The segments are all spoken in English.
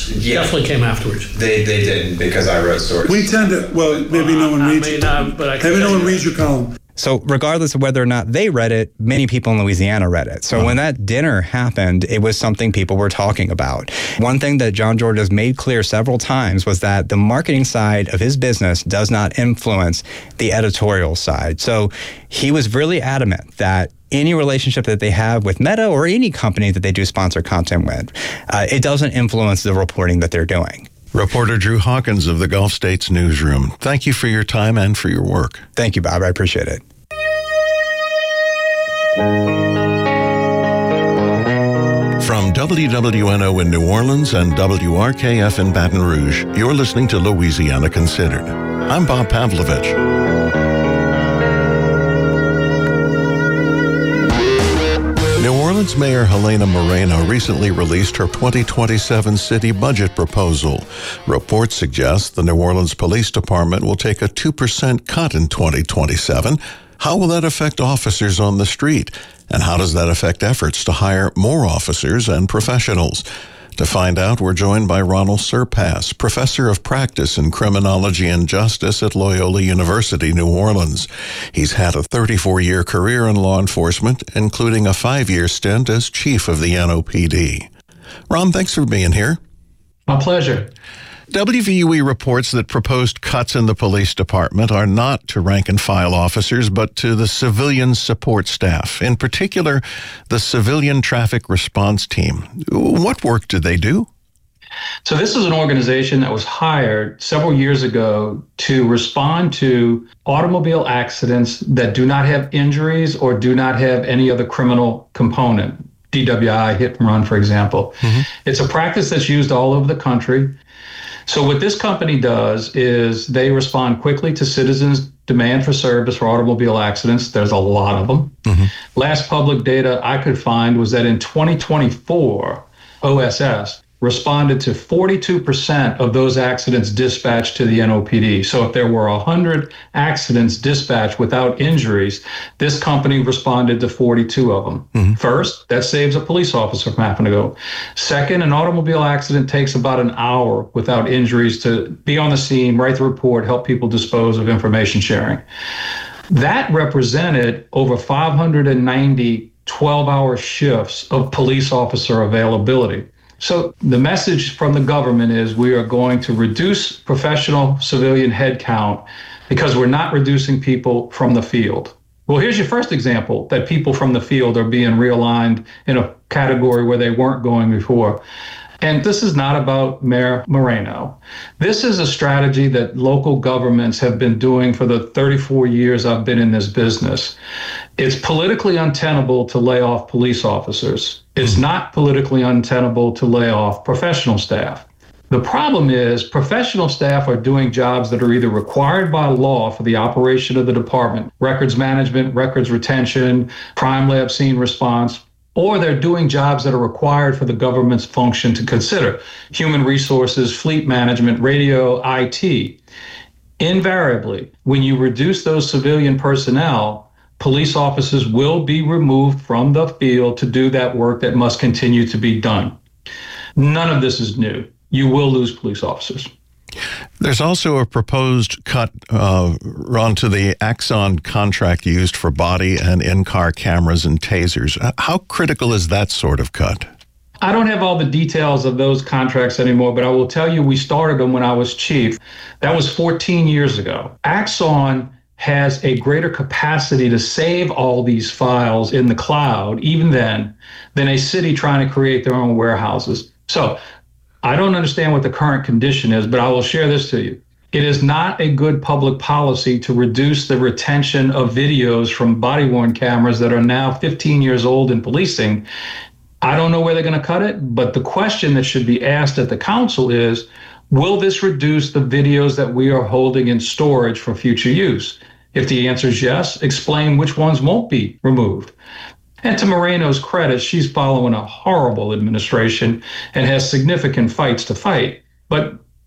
definitely came afterwards. They didn't, because I wrote stories. We tend to, maybe no one reads it. Maybe no one reads your column. So regardless of whether or not they read it, many people in Louisiana read it. So when that dinner happened, it was something people were talking about. One thing that John George has made clear several times was that the marketing side of his business does not influence the editorial side. So he was really adamant that any relationship that they have with Meta or any company that they do sponsor content with, it doesn't influence the reporting that they're doing. Reporter Drew Hawkins of the Gulf States Newsroom. Thank you for your time and for your work. Thank you, Bob. I appreciate it. From WWNO in New Orleans and WRKF in Baton Rouge, you're listening to Louisiana Considered. I'm Bob Pavlovich. New Orleans Mayor Helena Moreno recently released her 2027 city budget proposal. Reports suggest the New Orleans Police Department will take a 2% cut in 2027. How will that affect officers on the street? And how does that affect efforts to hire more officers and professionals? To find out, we're joined by Ronald Surpass, Professor of Practice in Criminology and Justice at Loyola University, New Orleans. He's had a 34-year career in law enforcement, including a 5-year stint as chief of the NOPD. Ron, thanks for being here. My pleasure. WVUE reports that proposed cuts in the police department are not to rank-and-file officers, but to the civilian support staff, in particular, the Civilian Traffic Response Team. What work do they do? So this is an organization that was hired several years ago to respond to automobile accidents that do not have injuries or do not have any other criminal component. DWI, hit and run, for example. Mm-hmm. It's a practice that's used all over the country. So what this company does is they respond quickly to citizens' demand for service for automobile accidents. There's a lot of them. Mm-hmm. Last public data I could find was that in 2024, OSS responded to 42% of those accidents dispatched to the NOPD. So if there were 100 accidents dispatched without injuries, this company responded to 42 of them. Mm-hmm. First, that saves a police officer from having to go. Second, an automobile accident takes about an hour without injuries to be on the scene, write the report, help people dispose of information sharing. That represented over 590 12-hour shifts of police officer availability. So the message from the government is we are going to reduce professional civilian headcount because we're not reducing people from the field. Well, here's your first example that people from the field are being realigned in a category where they weren't going before. And this is not about Mayor Moreno. This is a strategy that local governments have been doing for the 34 years I've been in this business. It's politically untenable to lay off police officers. It's not politically untenable to lay off professional staff. The problem is professional staff are doing jobs that are either required by law for the operation of the department, records management, records retention, crime lab scene response, or they're doing jobs that are required for the government's function to consider, human resources, fleet management, radio, IT. Invariably, when you reduce those civilian personnel, police officers will be removed from the field to do that work that must continue to be done. None of this is new. You will lose police officers. There's also a proposed cut, Ron, to the Axon contract used for body and in-car cameras and tasers. How critical is that sort of cut? I don't have all the details of those contracts anymore, but I will tell you we started them when I was chief. That was 14 years ago. Axon has a greater capacity to save all these files in the cloud, even then, than a city trying to create their own warehouses. So I don't understand what the current condition is, but I will share this to you. It is not a good public policy to reduce the retention of videos from body-worn cameras that are now 15 years old in policing. I don't know where they're going to cut it, but the question that should be asked at the council is, will this reduce the videos that we are holding in storage for future use? If the answer is yes, explain which ones won't be removed. And to Moreno's credit, she's following a horrible administration and has significant fights to fight. But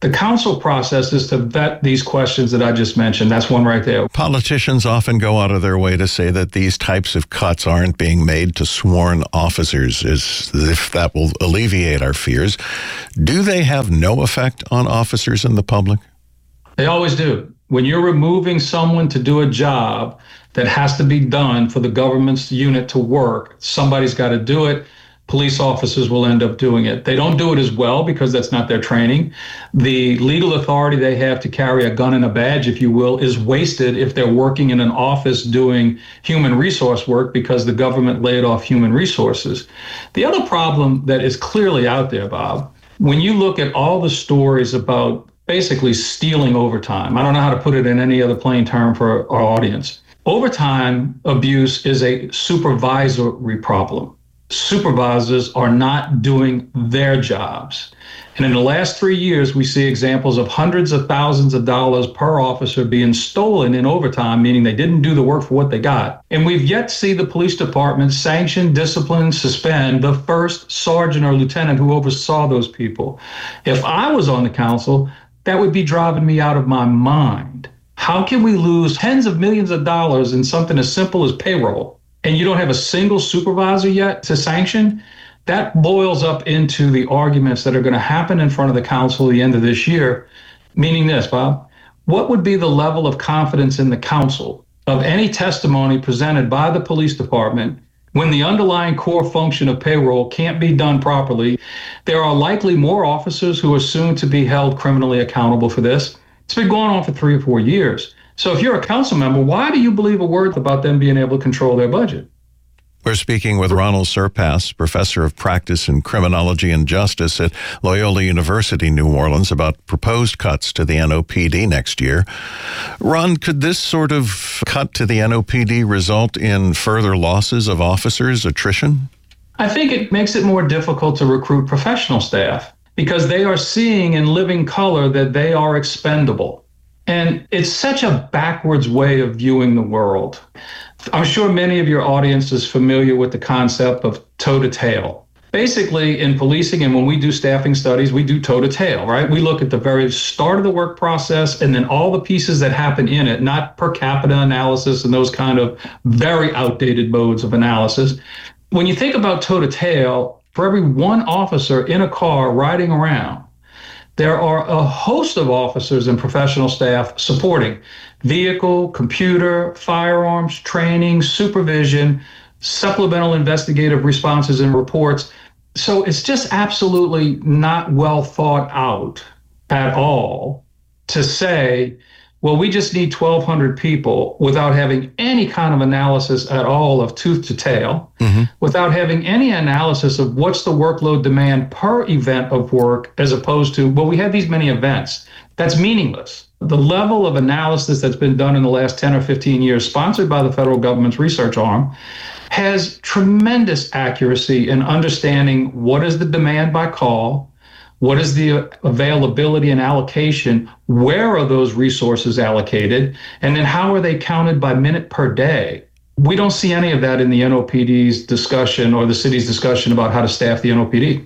The council process is to vet these questions that I just mentioned. That's one right there. Politicians often go out of their way to say that these types of cuts aren't being made to sworn officers, as if that will alleviate our fears. Do they have no effect on officers and the public? They always do. When you're removing someone to do a job that has to be done for the government's unit to work, somebody's got to do it. Police officers will end up doing it. They don't do it as well because that's not their training. The legal authority they have to carry a gun and a badge, if you will, is wasted if they're working in an office doing human resource work because the government laid off human resources. The other problem that is clearly out there, Bob, when you look at all the stories about basically stealing overtime, I don't know how to put it in any other plain term for our audience. Overtime abuse is a supervisory problem. Supervisors are not doing their jobs. And in the last 3 years, we see examples of hundreds of thousands of dollars per officer being stolen in overtime, meaning they didn't do the work for what they got. And we've yet to see the police department sanction, discipline, suspend the first sergeant or lieutenant who oversaw those people. If I was on the council, that would be driving me out of my mind. How can we lose tens of millions of dollars in something as simple as payroll? And you don't have a single supervisor yet to sanction? That boils up into the arguments that are going to happen in front of the council at the end of this year, meaning this, Bob, what would be the level of confidence in the council of any testimony presented by the police department when the underlying core function of payroll can't be done properly? There are likely more officers who are soon to be held criminally accountable for this. It's been going on for 3 or 4 years. So if you're a council member, why do you believe a word about them being able to control their budget? We're speaking with Ronald Surpass, professor of practice in criminology and justice at Loyola University, New Orleans, about proposed cuts to the NOPD next year. Ron, could this sort of cut to the NOPD result in further losses of officers, attrition? I think it makes it more difficult to recruit professional staff because they are seeing in living color that they are expendable. And it's such a backwards way of viewing the world. I'm sure many of your audience is familiar with the concept of toe to tail. Basically, in policing and when we do staffing studies, we do toe to tail, right? We look at the very start of the work process and then all the pieces that happen in it, not per capita analysis and those kind of very outdated modes of analysis. When you think about toe to tail, for every one officer in a car riding around, there are a host of officers and professional staff supporting vehicle, computer, firearms, training, supervision, supplemental investigative responses and reports. So it's just absolutely not well thought out at all to say, well, we just need 1,200 people without having any kind of analysis at all of tooth to tail, without having any analysis of what's the workload demand per event of work, as opposed to, well, we have these many events. That's meaningless. The level of analysis that's been done in the last 10 or 15 years, sponsored by the federal government's research arm, has tremendous accuracy in understanding what is the demand by call, what is the availability and allocation? Where are those resources allocated? And then how are they counted by minute per day? We don't see any of that in the NOPD's discussion or the city's discussion about how to staff the NOPD.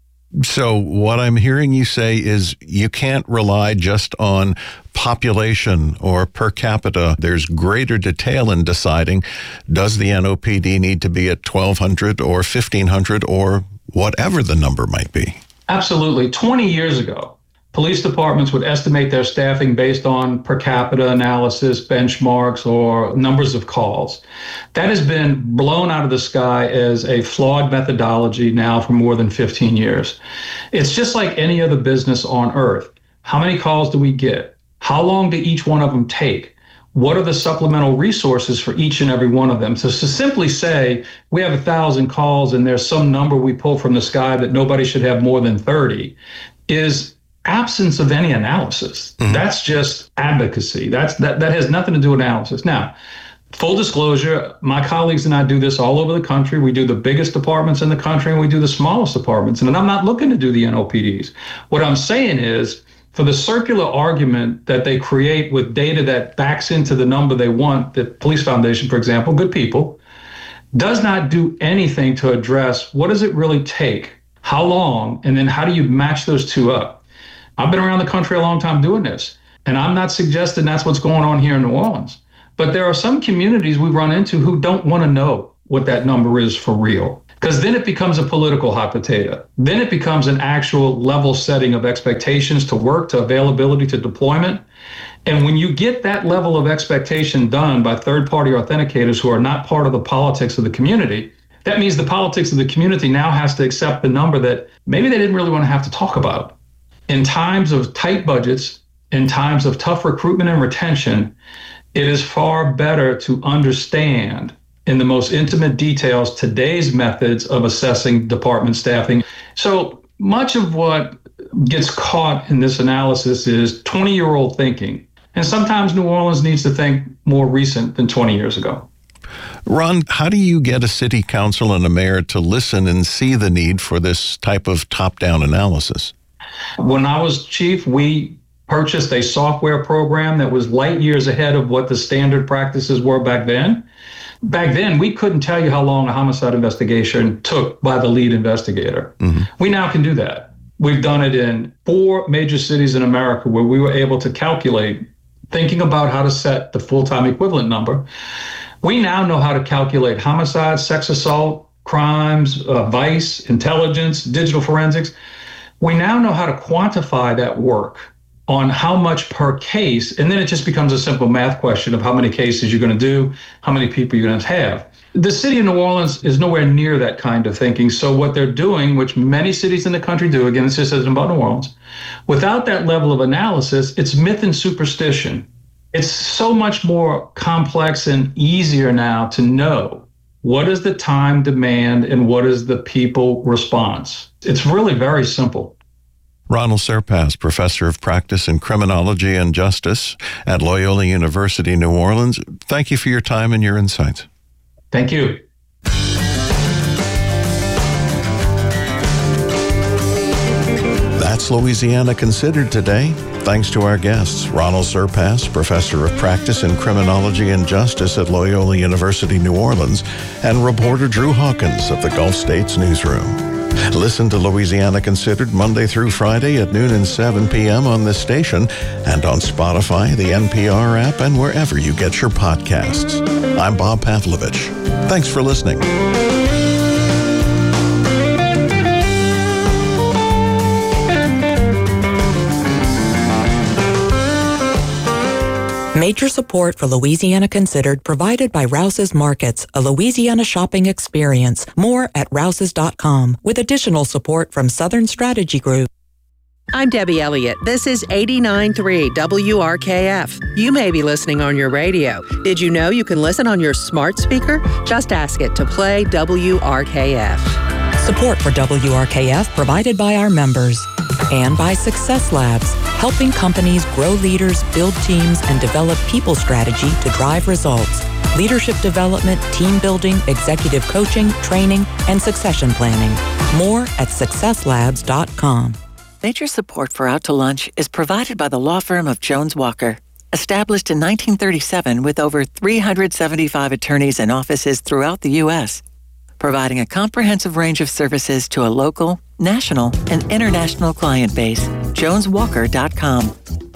So what I'm hearing you say is you can't rely just on population or per capita. There's greater detail in deciding, does the NOPD need to be at 1,200 or 1,500 or whatever the number might be? Absolutely. 20 years ago, police departments would estimate their staffing based on per capita analysis, benchmarks, or numbers of calls. That has been blown out of the sky as a flawed methodology now for more than 15 years. It's just like any other business on earth. How many calls do we get? How long do each one of them take? What are the supplemental resources for each and every one of them? So to simply say, we have 1,000 calls and there's some number we pull from the sky that nobody should have more than 30 is absence of any analysis. That's just advocacy. That has nothing to do with analysis. Now, full disclosure, my colleagues and I do this all over the country. We do the biggest departments in the country and we do the smallest departments. And I'm not looking to do the NOPDs. What I'm saying is, for the circular argument that they create with data that backs into the number they want, the Police Foundation, for example, good people, does not do anything to address what does it really take, how long, and then how do you match those two up? I've been around the country a long time doing this, and I'm not suggesting that's what's going on here in New Orleans. But there are some communities we run into who don't want to know what that number is for real, because then it becomes a political hot potato. Then it becomes an actual level setting of expectations to work, to availability, to deployment. And when you get that level of expectation done by third-party authenticators who are not part of the politics of the community, that means the politics of the community now has to accept the number that maybe they didn't really want to have to talk about. In times of tight budgets, in times of tough recruitment and retention, it is far better to understand in the most intimate details today's methods of assessing department staffing. So much of what gets caught in this analysis is 20-year-old thinking. And sometimes New Orleans needs to think more recent than 20 years ago. Ron, how do you get a city council and a mayor to listen and see the need for this type of top-down analysis? When I was chief, we purchased a software program that was light years ahead of what the standard practices were back then. Back then, we couldn't tell you how long a homicide investigation took by the lead investigator. Mm-hmm. We now can do that. We've done it in 4 major cities in America where we were able to calculate, thinking about how to set the full-time equivalent number. We now know how to calculate homicide, sex assault, crimes, vice, intelligence, digital forensics. We now know how to quantify that work on how much per case, and then it just becomes a simple math question of how many cases you're going to do, how many people you're going to have. The city of New Orleans is nowhere near that kind of thinking. So what they're doing, which many cities in the country do, again, this isn't about New Orleans, without that level of analysis, it's myth and superstition. It's so much more complex and easier now to know what is the time demand and what is the people response. It's really very simple. Ronald Serpas, Professor of Practice in Criminology and Justice at Loyola University, New Orleans. Thank you for your time and your insights. Thank you. That's Louisiana Considered today. Thanks to our guests, Ronald Serpas, Professor of Practice in Criminology and Justice at Loyola University, New Orleans, and reporter Drew Hawkins of the Gulf States Newsroom. Listen to Louisiana Considered Monday through Friday at noon and 7 p.m. on this station and on Spotify, the NPR app, and wherever you get your podcasts. I'm Bob Pavlovich. Thanks for listening. Major support for Louisiana Considered provided by Rouse's Markets, a Louisiana shopping experience. More at rouses.com, with additional support from Southern Strategy Group. I'm Debbie Elliott. This is 89.3 WRKF. You may be listening on your radio. Did you know you can listen on your smart speaker? Just ask it to play WRKF. Support for WRKF provided by our members and by Success Labs, helping companies grow leaders, build teams, and develop people strategy to drive results. Leadership development, team building, executive coaching, training, and succession planning. More at successlabs.com. Major support for Out to Lunch is provided by the law firm of Jones Walker. Established in 1937 with over 375 attorneys and offices throughout the U.S., providing a comprehensive range of services to a local, national, and international client base. JonesWalker.com.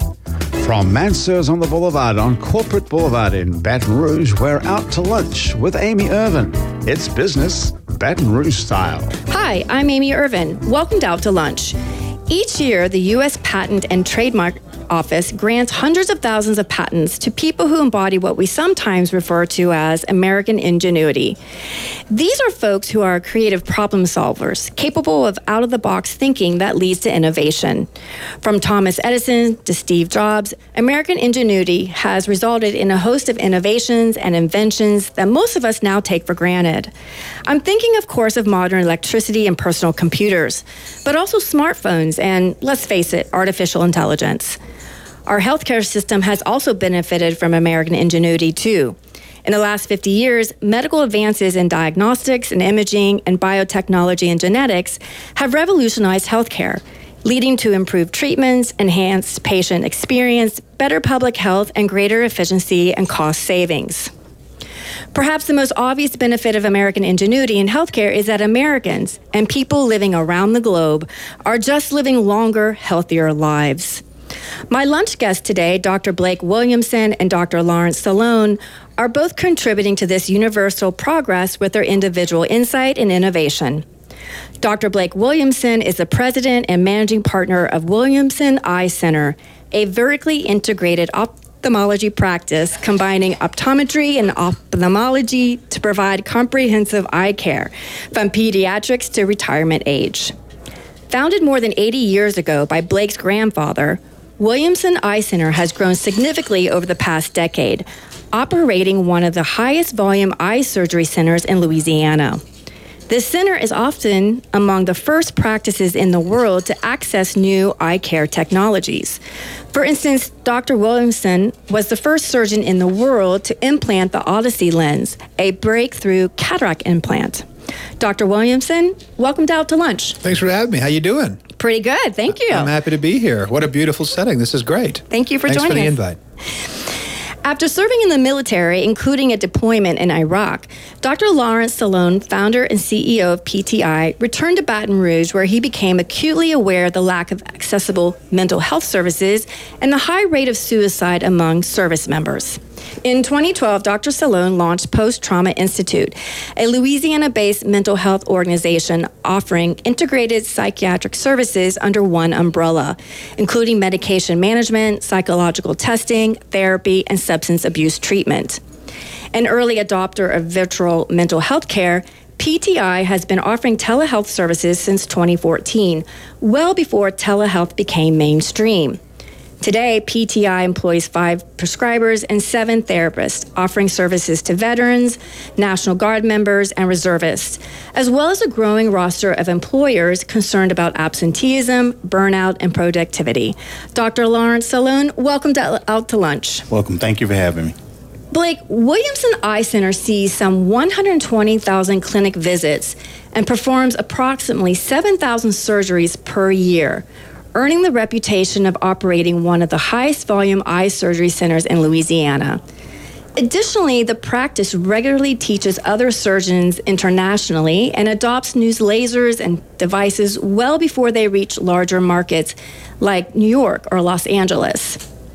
From Mansur's on the Boulevard on Corporate Boulevard in Baton Rouge, we're Out to Lunch with Amy Irvin. It's business, Baton Rouge style. Hi, I'm Amy Irvin. Welcome to Out to Lunch. Each year, the U.S. Patent and Trademark Office grants hundreds of thousands of patents to people who embody what we sometimes refer to as American ingenuity. These are folks who are creative problem solvers, capable of out-of-the-box thinking that leads to innovation. From Thomas Edison to Steve Jobs, American ingenuity has resulted in a host of innovations and inventions that most of us now take for granted. I'm thinking, of course, of modern electricity and personal computers, but also smartphones and, let's face it, artificial intelligence. Our healthcare system has also benefited from American ingenuity, too. In the last 50 years, medical advances in diagnostics and imaging and biotechnology and genetics have revolutionized healthcare, leading to improved treatments, enhanced patient experience, better public health, and greater efficiency and cost savings. Perhaps the most obvious benefit of American ingenuity in healthcare is that Americans and people living around the globe are just living longer, healthier lives. My lunch guests today, Dr. Blake Williamson and Dr. Lawrence Salone, are both contributing to this universal progress with their individual insight and innovation. Dr. Blake Williamson is the president and managing partner of Williamson Eye Center, a vertically integrated ophthalmology practice combining optometry and ophthalmology to provide comprehensive eye care from pediatrics to retirement age. Founded more than 80 years ago by Blake's grandfather, Williamson Eye Center has grown significantly over the past decade, operating one of the highest volume eye surgery centers in Louisiana. This center is often among the first practices in the world to access new eye care technologies. For instance, Dr. Williamson was the first surgeon in the world to implant the Odyssey lens, a breakthrough cataract implant. Dr. Williamson, welcome to Out to Lunch. Thanks for having me. How you doing? Pretty good, thank you. I'm happy to be here. What a beautiful setting. This is great. Thank you for joining us. Thanks for the invite. After serving in the military, including a deployment in Iraq, Dr. Lawrence Salone, founder and CEO of PTI, returned to Baton Rouge, where he became acutely aware of the lack of accessible mental health services and the high rate of suicide among service members. In 2012, Dr. Salone launched Post Trauma Institute, a Louisiana-based mental health organization offering integrated psychiatric services under one umbrella, including medication management, psychological testing, therapy, and substance abuse treatment. An early adopter of virtual mental health care, PTI has been offering telehealth services since 2014, well before telehealth became mainstream. Today, PTI employs 5 prescribers and 7 therapists, offering services to veterans, National Guard members, and reservists, as well as a growing roster of employers concerned about absenteeism, burnout, and productivity. Dr. Lawrence Salone, welcome to Out to Lunch. Welcome. Thank you for having me. Blake, Williamson Eye Center sees some 120,000 clinic visits and performs approximately 7,000 surgeries per year, earning the reputation of operating one of the highest volume eye surgery centers in Louisiana. Additionally, the practice regularly teaches other surgeons internationally and adopts new lasers and devices well before they reach larger markets like New York or Los Angeles.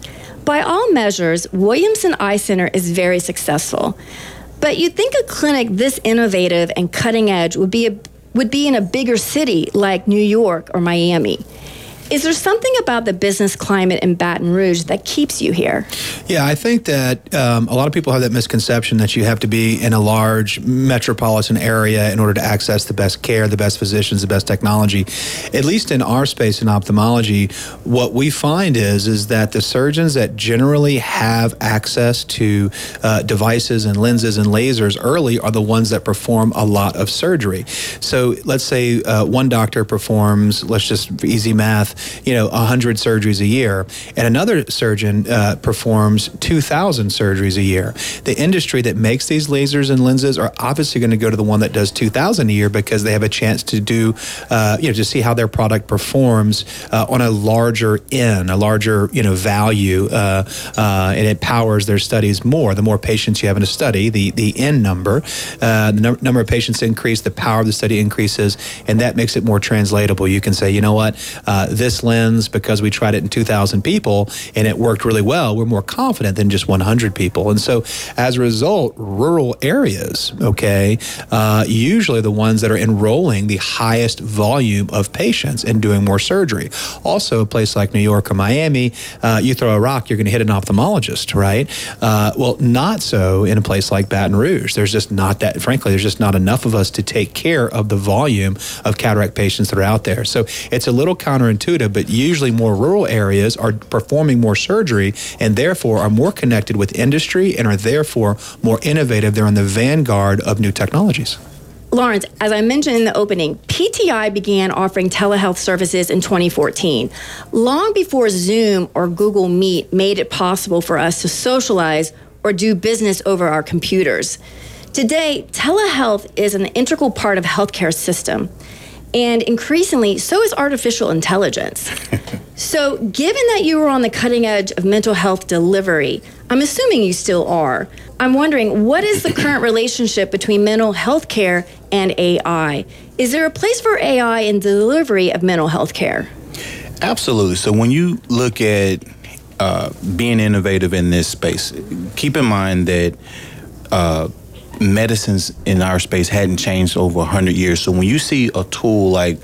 By all measures, Williamson Eye Center is very successful. But you'd think a clinic this innovative and cutting edge would be in a bigger city like New York or Miami. Is there something about the business climate in Baton Rouge that keeps you here? Yeah, I think that a lot of people have that misconception that you have to be in a large metropolitan area in order to access the best care, the best physicians, the best technology. At least in our space in ophthalmology, what we find is that the surgeons that generally have access to devices and lenses and lasers early are the ones that perform a lot of surgery. So let's say one doctor performs, let's just for easy math, 100 surgeries a year, and another surgeon performs 2,000 surgeries a year. The industry that makes these lasers and lenses are obviously going to go to the one that does 2,000 a year because they have a chance to do, to see how their product performs on a larger value, and it powers their studies more. The more patients you have in a study, the N number, the number of patients increase, the power of the study increases, and that makes it more translatable. You can say, you know what, this lens, because we tried it in 2,000 people and it worked really well, we're more confident than just 100 people. And so as a result, rural areas, usually the ones that are enrolling the highest volume of patients and doing more surgery. Also, a place like New York or Miami, you throw a rock, you're going to hit an ophthalmologist, right? Well, not so in a place like Baton Rouge. There's just not that, frankly, there's just not enough of us to take care of the volume of cataract patients that are out there. So it's a little counterintuitive, but usually more rural areas are performing more surgery and therefore are more connected with industry and are therefore more innovative. They're on the vanguard of new technologies. Lawrence, as I mentioned in the opening, PTI began offering telehealth services in 2014, long before Zoom or Google Meet made it possible for us to socialize or do business over our computers. Today, telehealth is an integral part of the healthcare system. And increasingly, so is artificial intelligence. So given that you were on the cutting edge of mental health delivery, I'm assuming you still are. I'm wondering, what is the current relationship between mental health care and AI? Is there a place for AI in the delivery of mental health care? Absolutely. So when you look at being innovative in this space, keep in mind that medicines in our space hadn't changed over 100 years. So when you see a tool like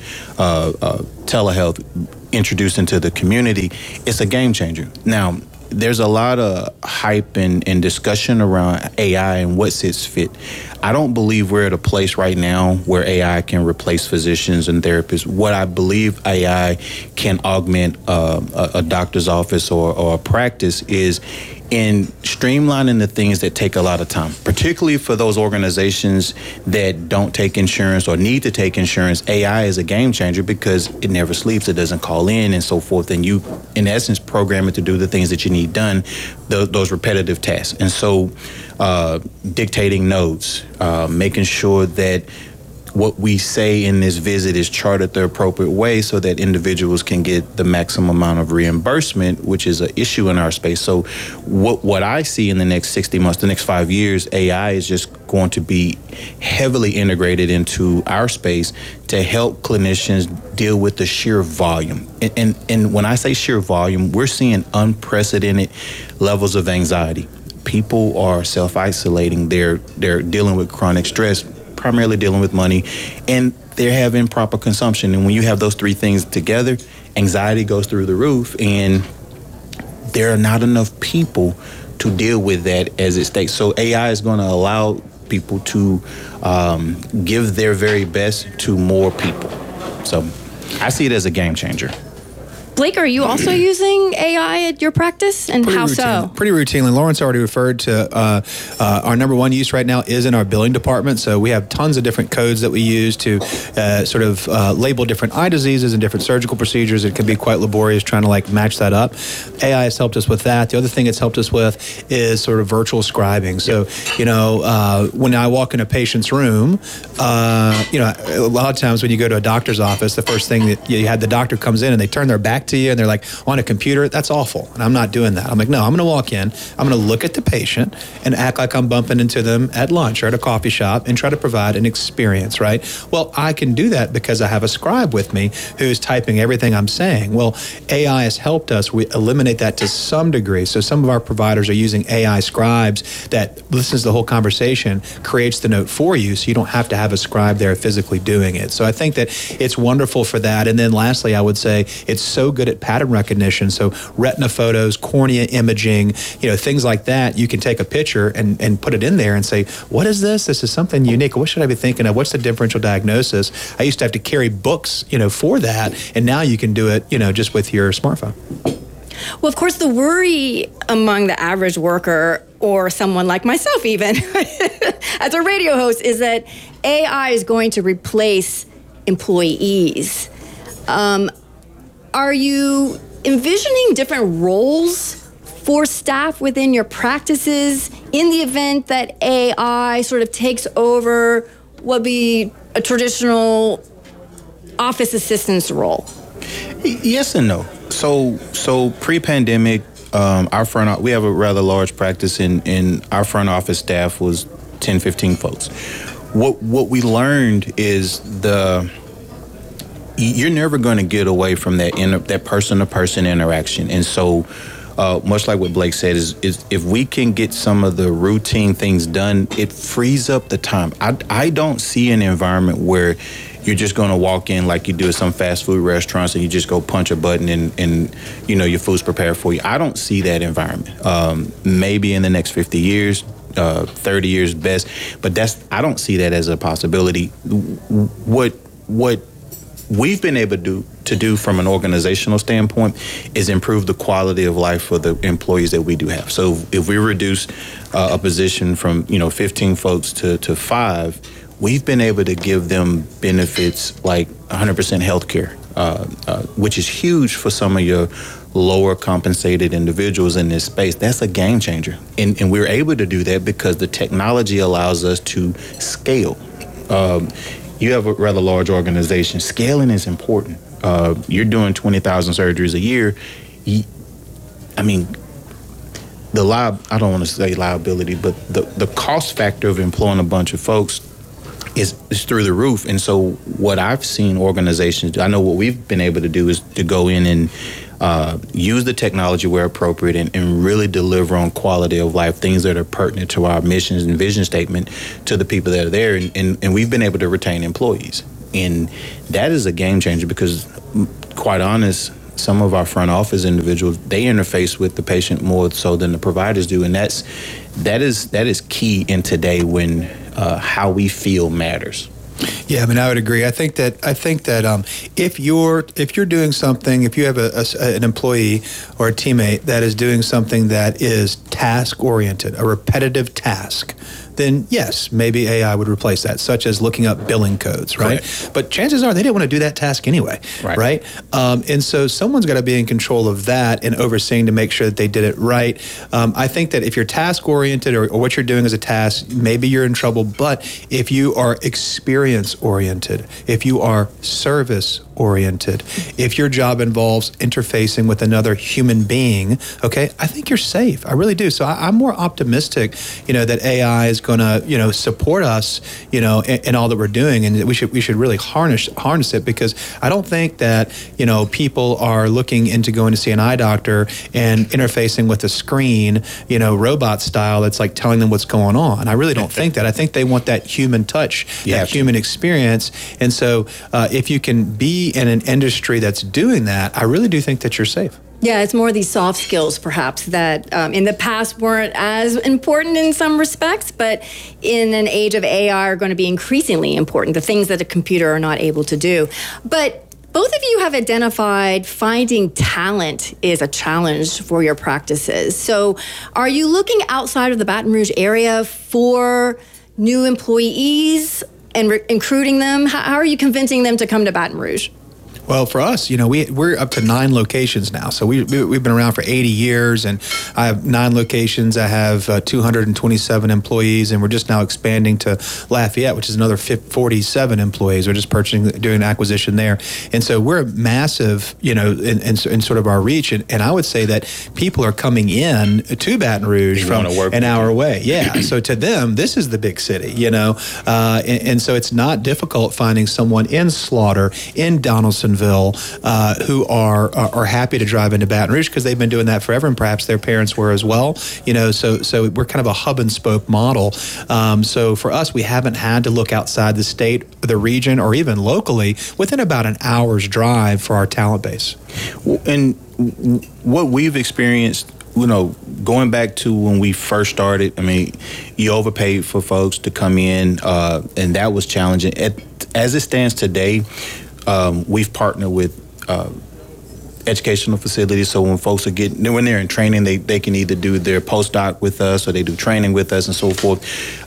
telehealth introduced into the community, it's a game changer. Now, there's a lot of hype and discussion around AI and what's its fit. I don't believe we're at a place right now where AI can replace physicians and therapists. What I believe AI can augment a doctor's office or a practice is in streamlining the things that take a lot of time, particularly for those organizations that don't take insurance or need to take insurance. AI is a game changer because it never sleeps, it doesn't call in and so forth. And you, in essence, program it to do the things that you need done, those repetitive tasks. And so dictating notes, making sure that what we say in this visit is charted the appropriate way so that individuals can get the maximum amount of reimbursement, which is an issue in our space. So what I see in the next 60 months, the next 5 years, AI is just going to be heavily integrated into our space to help clinicians deal with the sheer volume. And when I say sheer volume, we're seeing unprecedented levels of anxiety. People are self-isolating. They're dealing with chronic stress, primarily dealing with money, and they're having proper consumption. And when you have those three things together, anxiety goes through the roof, and there are not enough people to deal with that as it states. So AI is going to allow people to give their very best to more people. So I see it as a game changer. Blake, are you also using AI at your practice, and how so? Pretty routinely. Lawrence already referred to our number one use right now is in our billing department. So we have tons of different codes that we use to sort of label different eye diseases and different surgical procedures. It can be quite laborious trying to match that up. AI has helped us with that. The other thing it's helped us with is sort of virtual scribing. So, when I walk in a patient's room, a lot of times when you go to a doctor's office, the first thing that you had, the doctor comes in and they turn their back to you and they're like, on a computer, that's awful. And I'm not doing that. I'm like, no, I'm going to walk in, I'm going to look at the patient and act like I'm bumping into them at lunch or at a coffee shop and try to provide an experience, right? Well, I can do that because I have a scribe with me who's typing everything I'm saying. Well, AI has helped us eliminate that to some degree. So some of our providers are using AI scribes that listens to the whole conversation, creates the note for you, so you don't have to have a scribe there physically doing it. So I think that it's wonderful for that. And then lastly, I would say it's so good at pattern recognition. So retina photos, cornea imaging, things like that. You can take a picture and put it in there and say, what is this? This is something unique. What should I be thinking of? What's the differential diagnosis? I used to have to carry books, for that. And now you can do it, just with your smartphone. Well, of course, the worry among the average worker or someone like myself even as a radio host is that AI is going to replace employees. Are you envisioning different roles for staff within your practices in the event that AI sort of takes over what would be a traditional office assistant's role? Yes and no. So pre-pandemic, we have a rather large practice, and our front office staff was 10, 15 folks. What we learned is you're never going to get away from that person-to-person interaction. And so, much like what Blake said, is if we can get some of the routine things done, it frees up the time. I don't see an environment where you're just going to walk in like you do at some fast food restaurants and you just go punch a button and your food's prepared for you. I don't see that environment. Maybe in the next 50 years, 30 years best, but I don't see that as a possibility. What we've been able to do from an organizational standpoint is improve the quality of life for the employees that we do have. So if we reduce a position from 15 folks to 5, we've been able to give them benefits like 100% health care, which is huge for some of your lower compensated individuals in this space. That's a game changer. And we're able to do that because the technology allows us to scale. You have a rather large organization. Scaling is important. You're doing 20,000 surgeries a year. I don't want to say liability, but the cost factor of employing a bunch of folks is through the roof. And so what I've seen organizations do, I know what we've been able to do is to go in and use the technology where appropriate and really deliver on quality of life, things that are pertinent to our missions and vision statement to the people that are there. And we've been able to retain employees. And that is a game changer because, quite honest, some of our front office individuals, they interface with the patient more so than the providers do. And that is key in today when how we feel matters. Yeah, I mean, I would agree. I think that if you're doing something, if you have an employee or a teammate that is doing something that is task oriented, a repetitive task, then yes, maybe AI would replace that, such as looking up billing codes, right? Correct. But chances are they didn't want to do that task anyway, right? And so someone's got to be in control of that and overseeing to make sure that they did it right. I think that if you're task-oriented or what you're doing as a task, maybe you're in trouble. But if you are experience-oriented, if you are service-oriented, if your job involves interfacing with another human being, okay, I think you're safe. I really do. So I'm more optimistic, that AI is going to, support us, in all that we're doing, and we should really harness it, because I don't think that, people are looking into going to see an eye doctor and interfacing with a screen, robot style that's like telling them what's going on. I really don't think that. I think they want that human touch, that human experience. And so if you can be in an industry that's doing that, I really do think that you're safe. Yeah, it's more these soft skills, perhaps, that in the past weren't as important in some respects, but in an age of AI are going to be increasingly important, the things that a computer are not able to do. But both of you have identified finding talent is a challenge for your practices. So are you looking outside of the Baton Rouge area for new employees and recruiting them? How are you convincing them to come to Baton Rouge? Well, for us, we're up to 9 locations now. So we've been around for 80 years, and I have 9 locations. I have 227 employees, and we're just now expanding to Lafayette, which is another 47 employees. We're just doing an acquisition there. And so we're massive, in sort of our reach. And I would say that people are coming in to Baton Rouge from an hour away. Yeah. So to them, this is the big city, and so it's not difficult finding someone in Slaughter, in Donaldsonville, who are happy to drive into Baton Rouge because they've been doing that forever, and perhaps their parents were as well. So we're kind of a hub and spoke model. So for us, we haven't had to look outside the state, the region, or even locally within about an hour's drive for our talent base. And what we've experienced, going back to when we first started, I mean, you overpaid for folks to come in, and that was challenging. As it stands today, we've partnered with educational facilities, so when folks when they're in training, they can either do their postdoc with us or they do training with us and so forth.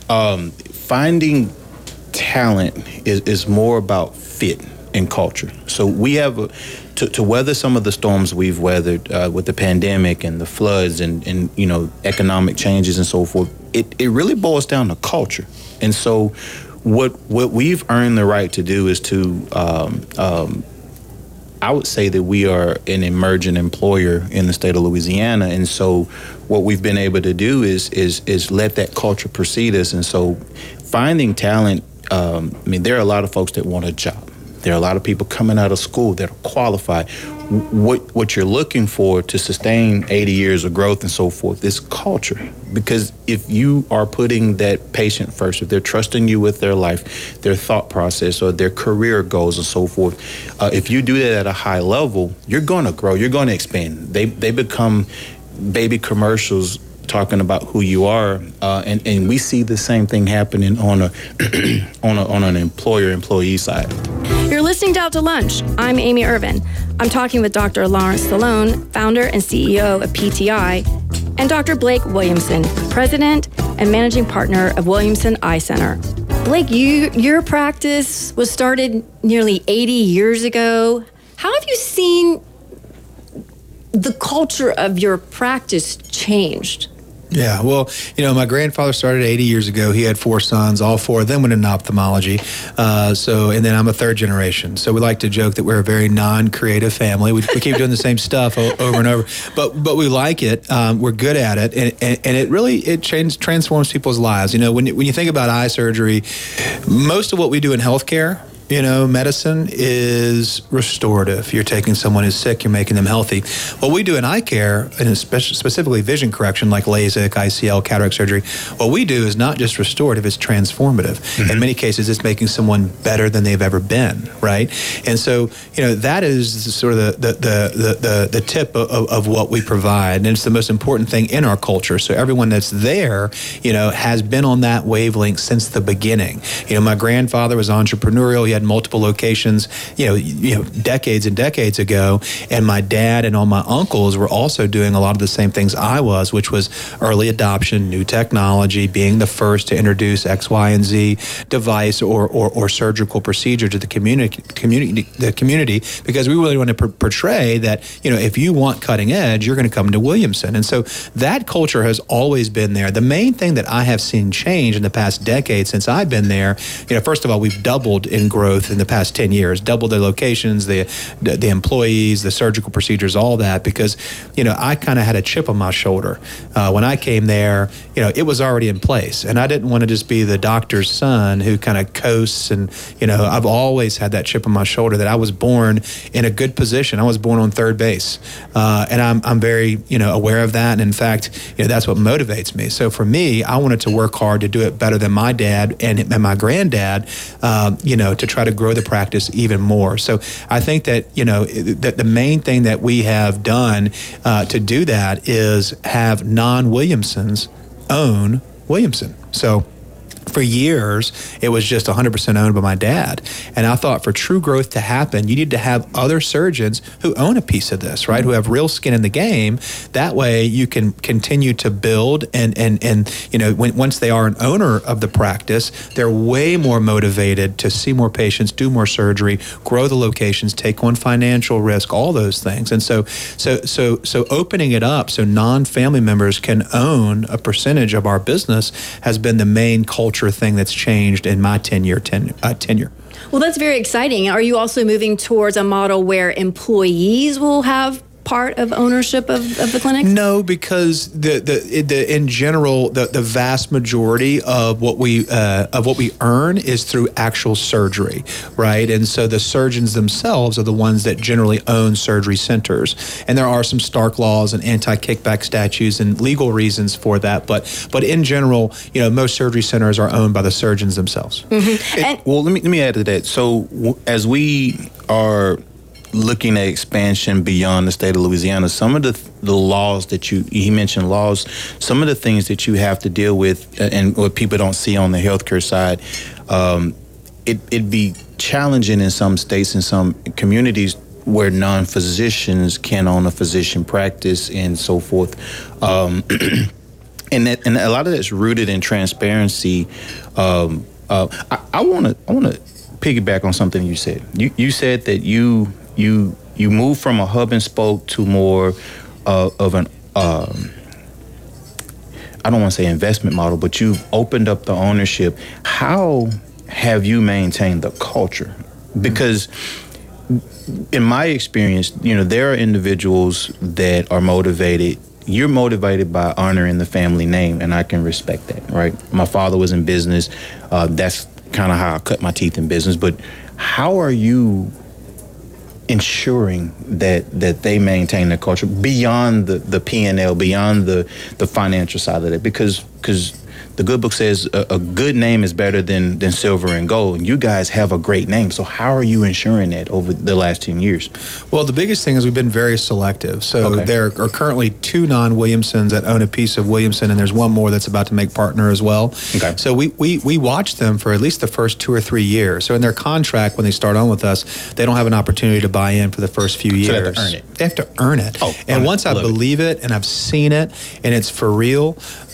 Finding talent is more about fit and culture. So we have to weather some of the storms we've weathered with the pandemic and the floods and economic changes and so forth. It really boils down to culture. And so what we've earned the right to do is to I would say that we are an emerging employer in the state of Louisiana, and so what we've been able to do is let that culture precede us. And so finding talent, there are a lot of folks that want a job. There are a lot of people coming out of school that are qualified. What you're looking for to sustain 80 years of growth and so forth is culture. Because if you are putting that patient first, if they're trusting you with their life, their thought process, or their career goals and so forth, if you do that at a high level, you're going to grow, you're going to expand. They become baby commercials talking about who you are, and we see the same thing happening on an employer-employee side. You're listening to Out to Lunch. I'm Amy Irvin. I'm talking with Dr. Lawrence Stallone, founder and CEO of PTI, and Dr. Blake Williamson, president and managing partner of Williamson Eye Center. Blake, your practice was started nearly 80 years ago. How have you seen the culture of your practice changed? Yeah, well, my grandfather started 80 years ago. He had 4 sons. All 4 of them went into ophthalmology. And then I'm a 3rd generation. So we like to joke that we're a very non-creative family. We keep doing the same stuff over and over, but we like it. We're good at it, and it really transforms people's lives. When you think about eye surgery, most of what we do in healthcare, medicine is restorative. You're taking someone who's sick, you're making them healthy. What we do in eye care, and specifically vision correction like LASIK, ICL, cataract surgery, what we do is not just restorative, it's transformative. Mm-hmm. In many cases, it's making someone better than they've ever been, right? And so, that is sort of the tip of what we provide. And it's the most important thing in our culture. So everyone that's there, has been on that wavelength since the beginning. My grandfather was entrepreneurial. He had multiple locations, decades and decades ago. And my dad and all my uncles were also doing a lot of the same things I was, which was early adoption, new technology, being the first to introduce X, Y, and Z device or surgical procedure to the community, because we really want to portray that, if you want cutting edge, you're going to come to Williamson. And so that culture has always been there. The main thing that I have seen change in the past decade since I've been there, first of all, we've doubled in growth in the past 10 years, doubled the locations, the employees, the surgical procedures, all that, because, I kind of had a chip on my shoulder. When I came there, it was already in place, and I didn't want to just be the doctor's son who kind of coasts, and, I've always had that chip on my shoulder that I was born in a good position. I was born on third base, and I'm very, aware of that, and in fact, that's what motivates me. So for me, I wanted to work hard to do it better than my dad and my granddad, to try to grow the practice even more. So I think that, that the main thing that we have done to do that is have non-Williamsons own Williamson. So for years, it was just 100% owned by my dad. And I thought for true growth to happen, you need to have other surgeons who own a piece of this, right? Who have real skin in the game. That way you can continue to build and once they are an owner of the practice, they're way more motivated to see more patients, do more surgery, grow the locations, take on financial risk, all those things. And so opening it up so non-family members can own a percentage of our business has been the main culture thing that's changed in my tenure. Well, that's very exciting. Are you also moving towards a model where employees will have part of ownership of the clinic? No, because in general the vast majority of what we earn is through actual surgery, right? And so the surgeons themselves are the ones that generally own surgery centers. And there are some Stark laws and anti-kickback statutes and legal reasons for that, but in general, most surgery centers are owned by the surgeons themselves. Mm-hmm. Well, let me add to that. So as we are looking at expansion beyond the state of Louisiana, some of the laws that he mentioned laws, some of the things that you have to deal with and what people don't see on the healthcare side, it'd be challenging in some states and some communities where non-physicians can own a physician practice and so forth. And a lot of that's rooted in transparency. I want to piggyback on something you said. You said that you move from a hub and spoke to more of an I don't want to say investment model, but you've opened up the ownership. How have you maintained the culture? Because in my experience, there are individuals that are motivated. You're motivated by honoring the family name, and I can respect that, right? My father was in business. That's kind of how I cut my teeth in business. But how are you ensuring that they maintain the culture beyond the P&L, beyond the financial side of it? Because the good book says a good name is better than silver and gold. And you guys have a great name. So how are you ensuring that over the last 10 years? Well, the biggest thing is we've been very selective. So there are currently 2 non-Williamsons that own a piece of Williamson, and there's one more that's about to make partner as well. Okay. So we watch them for at least the first 2 or 3 years. So in their contract, when they start on with us, they don't have an opportunity to buy in for the first few years. So they have to earn it. They have to earn it. And once I believe it and I've seen it and it's for real,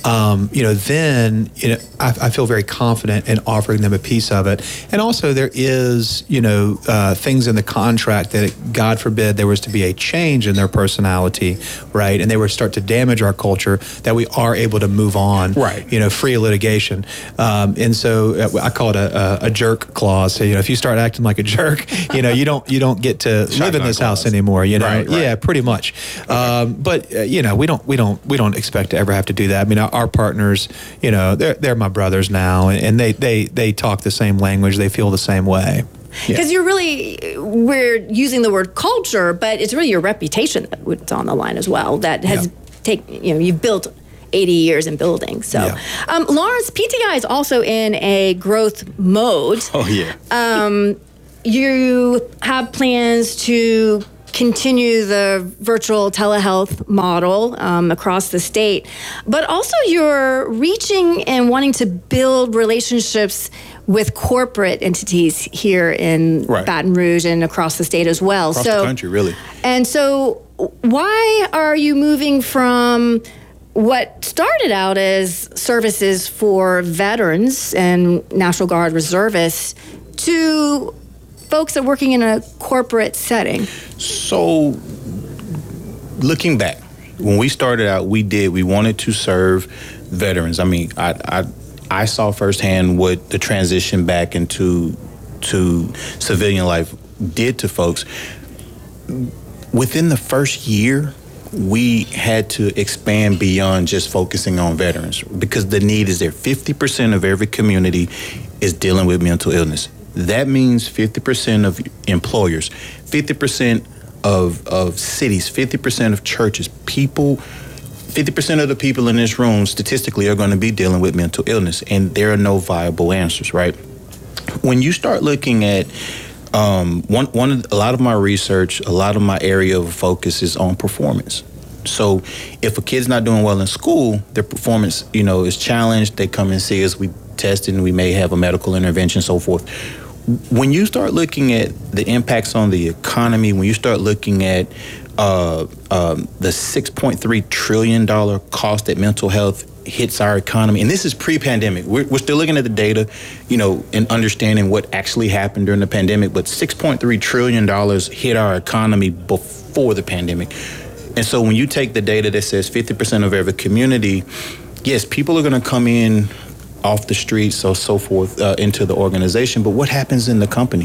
then I feel very confident in offering them a piece of it. And also there is, things in the contract that, God forbid, there was to be a change in their personality, right? And they were start to damage our culture, that we are able to move on, right? Free of litigation. And so I call it a jerk clause. So, if you start acting like a jerk, you don't get to live in this house anymore. Right. Yeah, pretty much. Okay. But we don't expect to ever have to do that. I mean, our partners, they're my brothers now, and they talk the same language. They feel the same way. Because we're using the word culture, but it's really your reputation that's on the line as well. That has you've built 80 years in building. So, Lawrence, PTI is also in a growth mode. Oh, yeah. You have plans to continue the virtual telehealth model across the state, but also you're reaching and wanting to build relationships with corporate entities here in Baton Rouge and across the state as well. Across the country, really. And so why are you moving from what started out as services for veterans and National Guard reservists to folks that are working in a corporate setting? So, looking back, when we started out, we wanted to serve veterans. I mean, I saw firsthand what the transition back into civilian life did to folks. Within the first year, we had to expand beyond just focusing on veterans, because the need is there. 50% of every community is dealing with mental illness. That means 50% of employers, 50% of cities, 50% of churches, 50% of the people in this room statistically are going to be dealing with mental illness, and there are no viable answers, right? When you start looking at a lot of my research, a lot of my area of focus is on performance. So if a kid's not doing well in school, their performance, is challenged. They come and see us, we test it, and we may have a medical intervention, so forth. When you start looking at the impacts on the economy, when you start looking at the $6.3 trillion cost that mental health hits our economy, and this is pre-pandemic. We're still looking at the data, and understanding what actually happened during the pandemic, but $6.3 trillion hit our economy before the pandemic. And so when you take the data that says 50% of every community, yes, people are going to come in off the streets or so forth into the organization, but what happens in the company?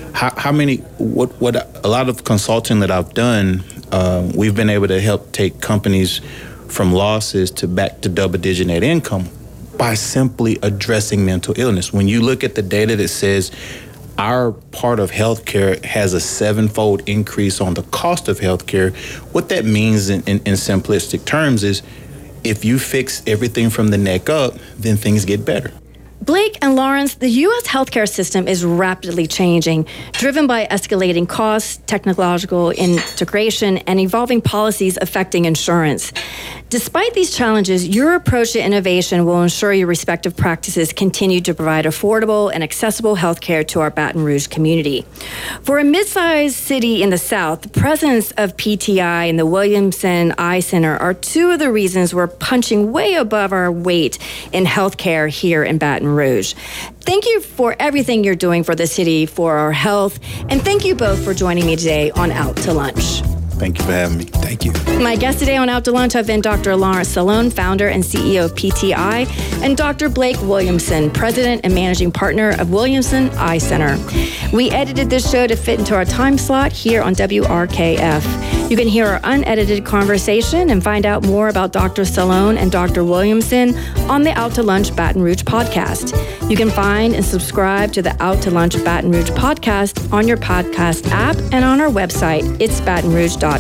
What a lot of consulting that I've done, we've been able to help take companies from losses to back to double-digit net income by simply addressing mental illness. When you look at the data that says our part of healthcare has a 7-fold increase on the cost of healthcare, what that means in simplistic terms is, if you fix everything from the neck up, then things get better. Blake and Lawrence, the U.S. healthcare system is rapidly changing, driven by escalating costs, technological integration, and evolving policies affecting insurance. Despite these challenges, your approach to innovation will ensure your respective practices continue to provide affordable and accessible healthcare to our Baton Rouge community. For a mid-sized city in the South, the presence of PTI and the Williamson Eye Center are two of the reasons we're punching way above our weight in healthcare here in Baton Rouge. Thank you for everything you're doing for the city, for our health, and thank you both for joining me today on Out to Lunch. Thank you for having me. Thank you. My guests today on Out to Lunch have been Dr. Lawrence Salone, founder and CEO of PTI, and Dr. Blake Williamson, president and managing partner of Williamson Eye Center. We edited this show to fit into our time slot here on WRKF. You can hear our unedited conversation and find out more about Dr. Salone and Dr. Williamson on the Out to Lunch Baton Rouge podcast. You can find and subscribe to the Out to Lunch Baton Rouge podcast on your podcast app and on our website, itsbatonrouge.com.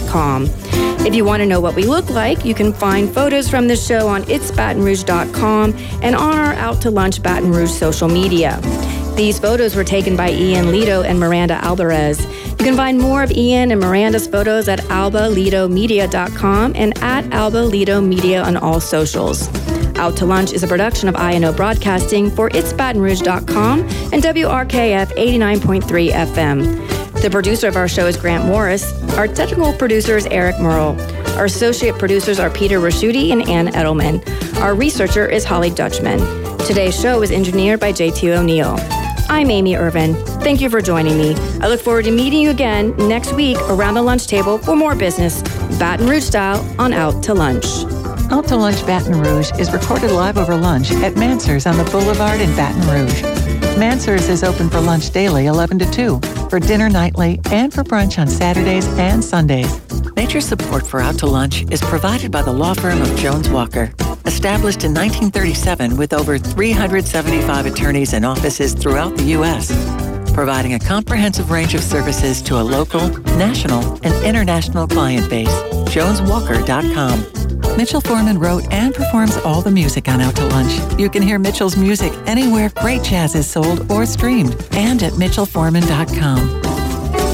If you want to know what we look like, you can find photos from the show on itsbatonrouge.com and on our Out to Lunch Baton Rouge social media. These photos were taken by Ian Lito and Miranda Alvarez. You can find more of Ian and Miranda's photos at albalitomedia.com and at albalitomedia on all socials. Out to Lunch is a production of INO Broadcasting for itsbatonrouge.com and WRKF 89.3 FM. The producer of our show is Grant Morris. Our technical producer is Eric Merle. Our associate producers are Peter Raschuti and Ann Edelman. Our researcher is Holly Dutchman. Today's show is engineered by JT O'Neill. I'm Amy Irvin. Thank you for joining me. I look forward to meeting you again next week around the lunch table for more business, Baton Rouge style, on Out to Lunch. Out to Lunch Baton Rouge is recorded live over lunch at Mansur's on the Boulevard in Baton Rouge. Mansur's is open for lunch daily 11 to 2, for dinner nightly, and for brunch on Saturdays and Sundays. Major support for Out to Lunch is provided by the law firm of Jones Walker. Established in 1937 with over 375 attorneys and offices throughout the U.S., providing a comprehensive range of services to a local, national, and international client base. JonesWalker.com. Mitchell Foreman wrote and performs all the music on Out to Lunch. You can hear Mitchell's music anywhere great jazz is sold or streamed, and at MitchellForeman.com.